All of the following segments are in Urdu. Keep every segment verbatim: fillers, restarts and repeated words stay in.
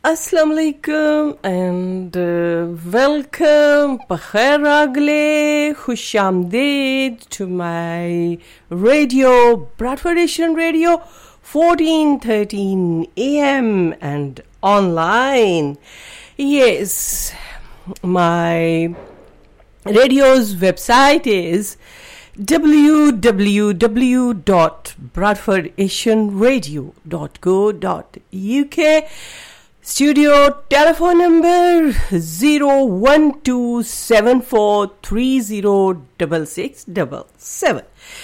Assalamu alaikum and uh, welcome, Pakhair Agle, Khushamdeed to my radio, Bradford Asian Radio, fourteen thirteen A M and online. Yes, my radio's website is w w w dot bradford asian radio dot co dot u k. Studio telephone number zero one two seven four three zero six six seven seven.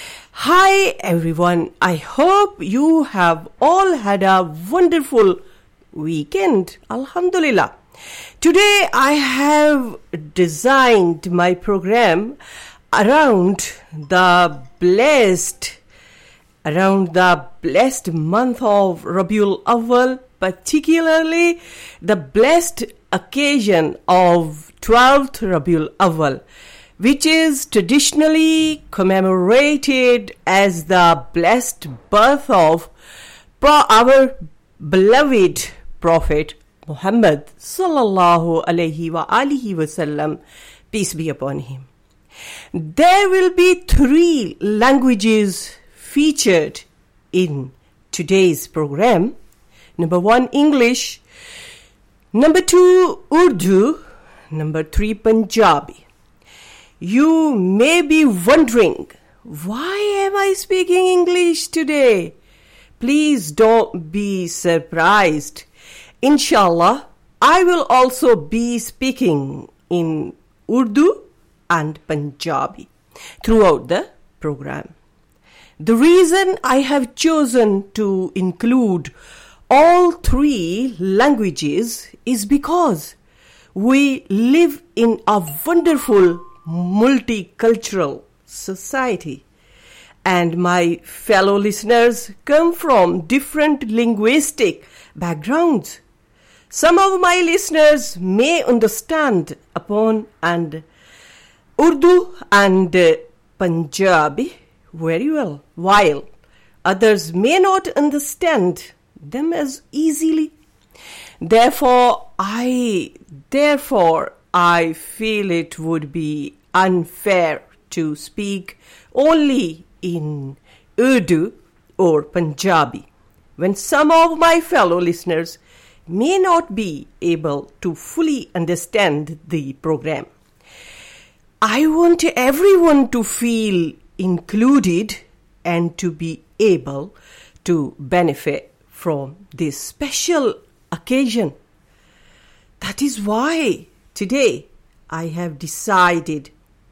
Hi everyone, I hope you have all had a wonderful weekend. Alhamdulillah. Today I have designed my program around the blessed around the blessed month of Rabiul Awwal, particularly the blessed occasion of twelfth Rabiul Awwal, which is traditionally commemorated as the blessed birth of our beloved Prophet Muhammad sallallahu alaihi wa alihi wasallam, peace be upon him. There will be three languages featured in today's program. Number one, English. Number two, Urdu. Number three, Punjabi. You may be wondering, why am I speaking English today? Please don't be surprised. Inshallah, I will also be speaking in Urdu and Punjabi throughout the program. The reason I have chosen to include all three languages is because we live in a wonderful multicultural society, and my fellow listeners come from different linguistic backgrounds. Some of my listeners may understand upon and Urdu and uh, Punjabi very well, while others may not understand them as easily. Therefore, I therefore I feel it would be unfair to speak only in Urdu or Punjabi, when some of my fellow listeners may not be able to fully understand the program. I want everyone to feel included and to be able to benefit from this special occasion. That is why today I have decided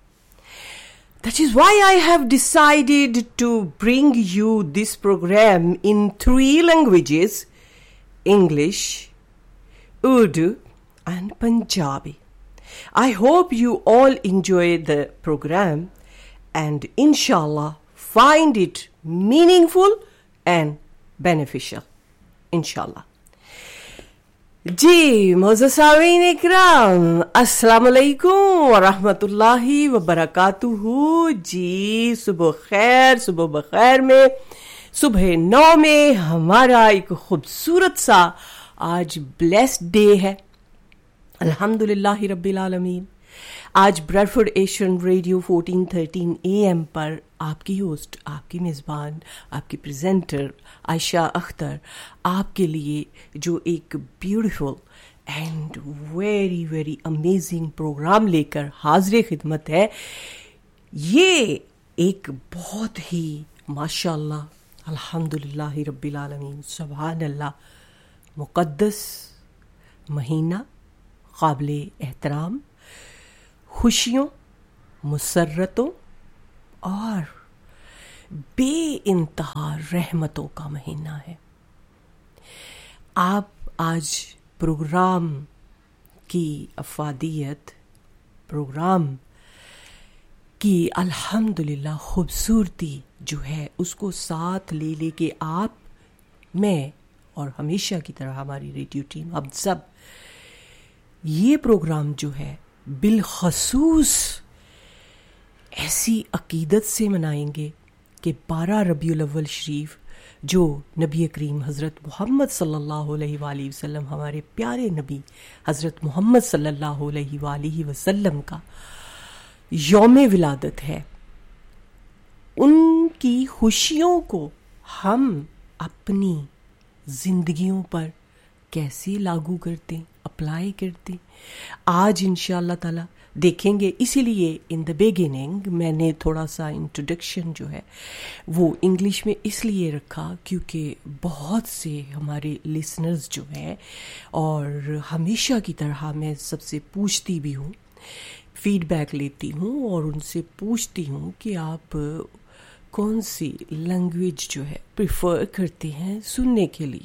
That is why I have decided to bring you this program in three languages: English, Urdu, and Punjabi. I hope you all enjoy the program and inshallah find it meaningful and beneficial. Inshallah. जी मोज़्ज़ज़ इकराम, अस्सलाम वालेकुम व रहमतुल्लाहि व बरकातुहू। जी सुबह खैर, सुबह बखैर में सुबह नौ में हमारा एक खूबसूरत सा आज ब्लेस्ड डे है। अल्हम्दुलिल्लाहि रब्बिल आलमीन। आज Bradford Asian radio fourteen thirteen A M पर आपकी होस्ट, आपकी मेज़बान, आपकी प्रेजेंटर आयशा अख्तर आपके लिए जो एक beautiful and very very amazing programme लेकर हाजिर खिदमत है। ये एक बहुत ही माशाअल्लाह, अल्हम्दुलिल्लाहि रब्बिल आलमीन, सुभान अल्लाह, मुक़द्दस महीना, काबिले एहतराम, खुशियों, मुसर्रतों और बेइंतहा रहमतों का महीना है। आप आज प्रोग्राम की अफादियत, प्रोग्राम की अल्हम्दुलिल्लाह खूबसूरती जो है उसको साथ ले लेके आप, मैं और हमेशा की तरह हमारी रेडियो टीम, अब सब ये प्रोग्राम जो है बिलखसूस ऐसी अकीदत से मनाएंगे कि बारह रबीउल अव्वल शरीफ جو نبی کریم حضرت محمد صلی اللہ علیہ وآلہ وسلم، ہمارے پیارے نبی حضرت محمد صلی اللہ علیہ وآلہ وسلم کا یوم ولادت ہے، ان کی خوشیوں کو ہم اپنی زندگیوں پر کیسے لاگو کرتے ہیں، اپلائی کرتے ہیں، آج انشاءاللہ تعالی دیکھیں گے۔ اسی لیے ان دا بگننگ میں نے تھوڑا سا انٹروڈکشن جو ہے وہ انگلش میں اس لیے رکھا کیونکہ بہت سے ہمارے لسنرز جو ہیں، اور ہمیشہ کی طرح میں سب سے پوچھتی بھی ہوں، فیڈ بیک لیتی ہوں اور ان سے پوچھتی ہوں کہ آپ کون سی لینگویج جو ہے پریفر کرتے ہیں سننے کے لیے۔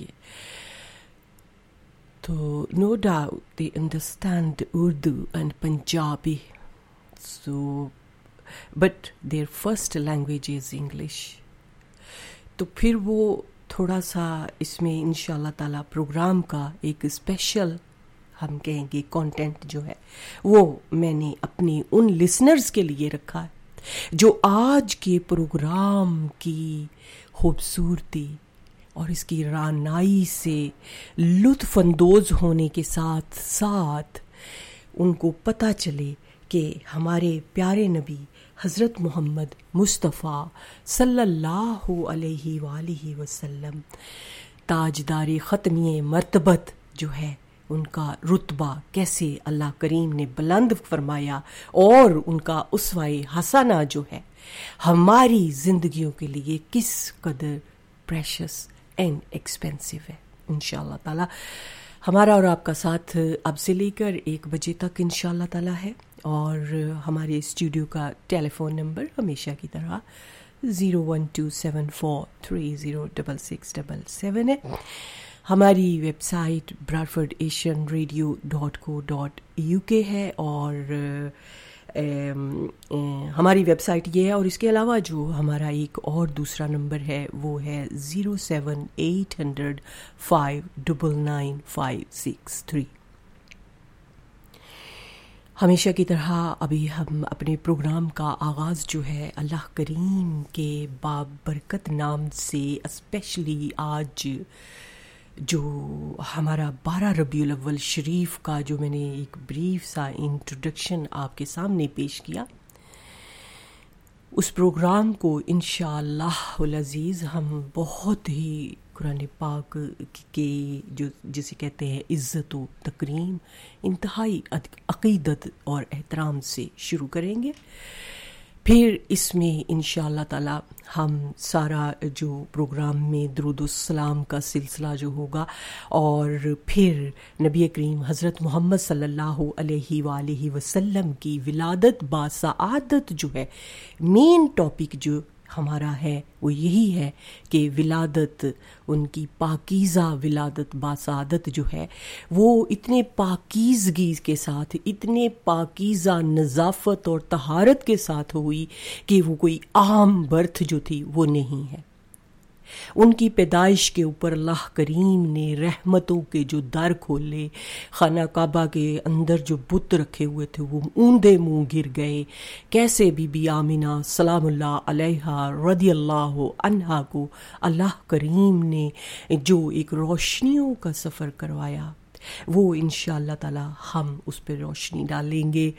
تو no doubt they understand Urdu and Punjabi, so but their first language is English. تو پھر وہ تھوڑا سا اس میں انشاءاللہ تعالی پروگرام کا ایک اسپیشل ہم کہیں گے کانٹینٹ جو ہے وہ میں نے اپنی ان لسنرز کے لیے رکھا ہے جو آج کے پروگرام کی خوبصورتی اور اس کی رانائی سے لطف اندوز ہونے کے ساتھ ساتھ ان کو پتہ چلے کہ ہمارے پیارے نبی حضرت محمد مصطفیٰ صلی اللہ علیہ وآلہ وسلم تاجدار ختمی مرتبت جو ہے، ان کا رتبہ کیسے اللہ کریم نے بلند فرمایا، اور ان کا اسوہ حسنہ جو ہے ہماری زندگیوں کے لیے کس قدر پریشس اینڈ ایکسپینسو ہے۔ انشاءاللہ تعالی ہمارا اور آپ کا ساتھ اب سے لے کر ایک بجے تک انشاءاللہ تعالی ہے، اور ہمارے اسٹوڈیو کا ٹیلی فون نمبر ہمیشہ کی طرح zero one to seven four three zero double six double seven ہے۔ ہماری web site براڈفورڈ Asian radio dot کو ڈاٹ یو کے ہے، اور ہماری ویب سائٹ یہ ہے، اور اس کے علاوہ جو ہمارا ایک اور دوسرا نمبر ہے وہ ہے zero seven eight hundred five double nine five six three. ہمیشہ کی طرح ابھی ہم اپنے پروگرام کا آغاز جو ہے اللہ کریم کے بابرکت نام سے، اسپیشلی آج جو ہمارا بارہ ربیع الاول شریف کا جو میں نے ایک بریف سا انٹروڈکشن آپ کے سامنے پیش کیا، اس پروگرام کو انشاءاللہ العزیز ہم بہت ہی قرآن پاک کے جو جسے کہتے ہیں عزت و تکریم، انتہائی عقیدت اور احترام سے شروع کریں گے۔ پھر اس میں انشاءاللہ تعالی ہم سارا جو پروگرام میں درود السلام کا سلسلہ جو ہوگا، اور پھر نبی کریم حضرت محمد صلی اللہ علیہ وآلہ وسلم کی ولادت باسعادت جو ہے، مین ٹاپک جو ہمارا ہے وہ یہی ہے کہ ولادت، ان کی پاکیزہ ولادت باسعادت جو ہے وہ اتنے پاکیزگی کے ساتھ، اتنے پاکیزہ نظافت اور طہارت کے ساتھ ہوئی کہ وہ کوئی عام برتھ جو تھی وہ نہیں ہے۔ ان کی پیدائش کے اوپر اللہ کریم نے رحمتوں کے جو در کھولے، خانہ کعبہ کے اندر جو بت رکھے ہوئے تھے وہ اوندے منہ گر گئے، کیسے بی بی آمینہ سلام اللہ علیہا رضی اللہ عنہا کو اللہ کریم نے جو ایک روشنیوں کا سفر کروایا، وہ انشاءاللہ تعالی ہم اس پہ روشنی ڈالیں گے۔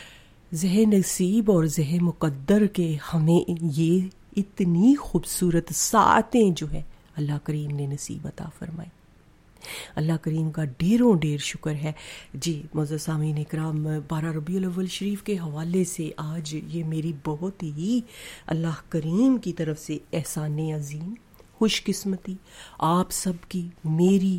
ذہن نصیب اور ذہن مقدر کے ہمیں یہ اتنی خوبصورت ساعتیں جو ہے اللہ کریم نے نصیب عطا فرمائی، اللہ کریم کا ڈھیروں ڈھیر شکر ہے۔ جی معزز سامعین اکرام، بارہ ربیع الاول شریف کے حوالے سے آج یہ میری بہت ہی اللہ کریم کی طرف سے احسان عظیم، خوش قسمتی آپ سب کی، میری،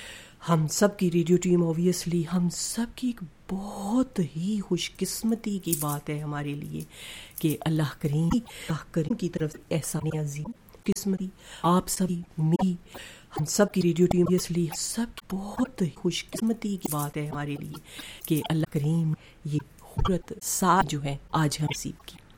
ہم سب کی ریڈیو ٹیم، اوبویسلی ہم سب کی ایک بہت ہی خوش قسمتی کی بات ہے ہمارے لیے کہ اللہ کریم اللہ کریم کی طرف سے احسان عظیم قسمتی آپ سب کی، میری، ہم سب کی ریڈیو ٹیم، اوبویسلی سب کی بہت ہی خوش قسمتی کی بات ہے ہمارے لیے کہ اللہ کریم یہ خوبصورت ساتھ جو ہے آج ہم نصیب کی۔